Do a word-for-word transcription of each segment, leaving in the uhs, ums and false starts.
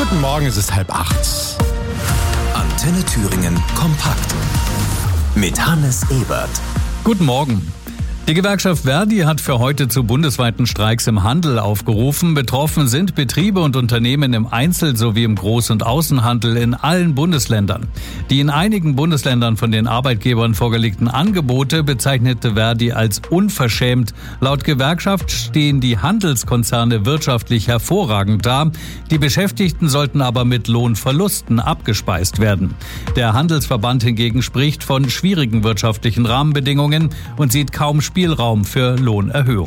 Guten Morgen, es ist halb acht. Antenne Thüringen kompakt mit Hannes Ebert. Guten Morgen. Die Gewerkschaft Verdi hat für heute zu bundesweiten Streiks im Handel aufgerufen. Betroffen sind Betriebe und Unternehmen im Einzel- sowie im Groß- und Außenhandel in allen Bundesländern. Die in einigen Bundesländern von den Arbeitgebern vorgelegten Angebote bezeichnete Verdi als unverschämt. Laut Gewerkschaft stehen die Handelskonzerne wirtschaftlich hervorragend da. Die Beschäftigten sollten aber mit Lohnverlusten abgespeist werden. Der Handelsverband hingegen spricht von schwierigen wirtschaftlichen Rahmenbedingungen und sieht kaum Spielraum für Lohnerhöhung.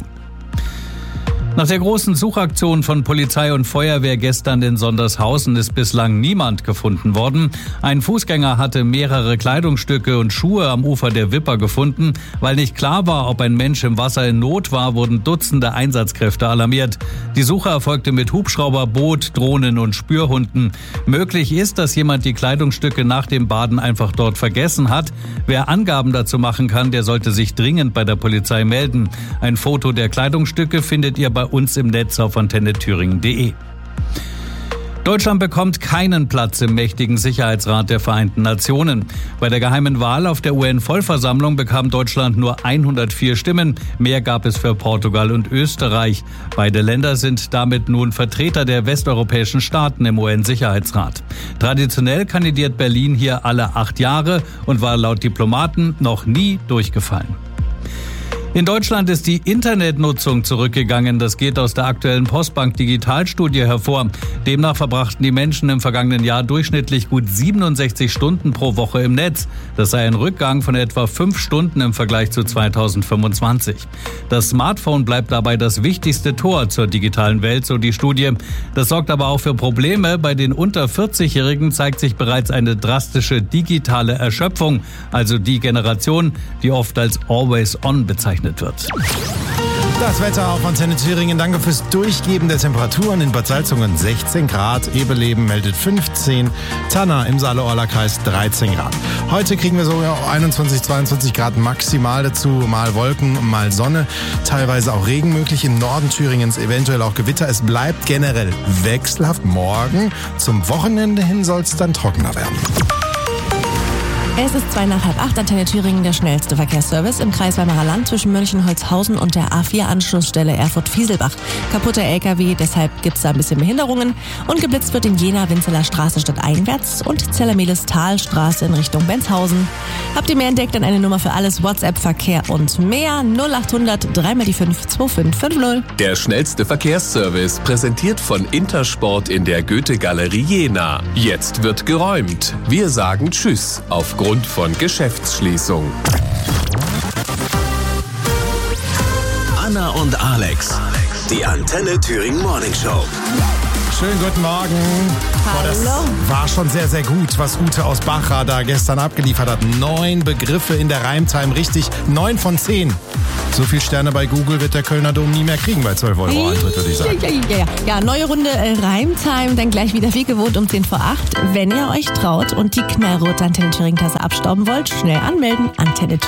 Nach der großen Suchaktion von Polizei und Feuerwehr gestern in Sondershausen ist bislang niemand gefunden worden. Ein Fußgänger hatte mehrere Kleidungsstücke und Schuhe am Ufer der Wipper gefunden. Weil nicht klar war, ob ein Mensch im Wasser in Not war, wurden Dutzende Einsatzkräfte alarmiert. Die Suche erfolgte mit Hubschrauber, Boot, Drohnen und Spürhunden. Möglich ist, dass jemand die Kleidungsstücke nach dem Baden einfach dort vergessen hat. Wer Angaben dazu machen kann, der sollte sich dringend bei der Polizei melden. Ein Foto der Kleidungsstücke findet ihr bei uns im Netz auf antenne thüringen punkt de. Deutschland bekommt keinen Platz im mächtigen Sicherheitsrat der Vereinten Nationen. Bei der geheimen Wahl auf der U N-Vollversammlung bekam Deutschland nur hundertvier Stimmen. Mehr gab es für Portugal und Österreich. Beide Länder sind damit nun Vertreter der westeuropäischen Staaten im U N-Sicherheitsrat. Traditionell kandidiert Berlin hier alle acht Jahre und war laut Diplomaten noch nie durchgefallen. In Deutschland ist die Internetnutzung zurückgegangen. Das geht aus der aktuellen Postbank-Digitalstudie hervor. Demnach verbrachten die Menschen im vergangenen Jahr durchschnittlich gut siebenundsechzig Stunden pro Woche im Netz. Das sei ein Rückgang von etwa fünf Stunden im Vergleich zu zweitausendfünfundzwanzig. Das Smartphone bleibt dabei das wichtigste Tor zur digitalen Welt, so die Studie. Das sorgt aber auch für Probleme. Bei den unter vierzig-Jährigen zeigt sich bereits eine drastische digitale Erschöpfung, also die Generation, die oft als Always On bezeichnet wird. Das Wetter auf Antenne Thüringen. Danke fürs Durchgeben der Temperaturen. In Bad Salzungen sechzehn Grad, Eberleben meldet fünfzehn, Tanna im Saale-Orla-Kreis dreizehn Grad. Heute kriegen wir sogar einundzwanzig, zweiundzwanzig Grad maximal dazu. Mal Wolken, mal Sonne, teilweise auch Regen möglich. Im Norden Thüringens eventuell auch Gewitter. Es bleibt generell wechselhaft. Morgen zum Wochenende hin soll es dann trockener werden. Es ist zwei nach halb acht, Antenne Thüringen, der schnellste Verkehrsservice im Kreis Weimarer Land zwischen Mönchengladbach und der A vier Anschlussstelle Erfurt-Fieselbach. Kaputter L K W, deshalb gibt's da ein bisschen Behinderungen. Und geblitzt wird in Jena Winzeler Straße stadteinwärts und Zellermeles-Talstraße in Richtung Benzhausen. Habt ihr mehr entdeckt, dann eine Nummer für alles, WhatsApp, Verkehr und mehr, null achthundert drei mal die fünf zwei fünf fünf null. Der schnellste Verkehrsservice, präsentiert von Intersport in der Goethe-Galerie Jena. Jetzt wird geräumt. Wir sagen Tschüss aufgrund von Geschäftsschließung. Anna und Alex, die Antenne Thüringen Morning Show. Schönen guten Morgen. Boah, das war schon sehr, sehr gut, was Ute aus Bachra da gestern abgeliefert hat. Neun Begriffe in der Reimtime, richtig. Neun von zehn. So viel Sterne bei Google wird der Kölner Dom nie mehr kriegen bei zwölf Euro Eintritt, würde ich sagen. Ja, ja, ja. ja, neue Runde äh, Reimtime, dann gleich wieder wie gewohnt um zehn vor acht. Wenn ihr euch traut und die knallrote Antenne Thüringen Tasse abstauben wollt, schnell anmelden. Antenne